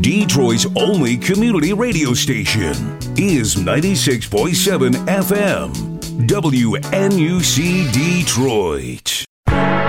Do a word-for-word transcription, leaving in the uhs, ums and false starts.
Detroit's only community radio station is ninety-six point seven F M, W N U C Detroit.